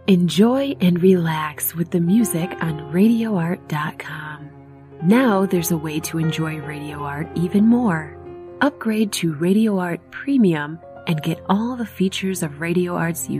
Enjoy and relax with the music on RadioArt.com. Now there's a way to enjoy Radio Art even more. Upgrade to Radio Art Premium and get all the features of Radio Art's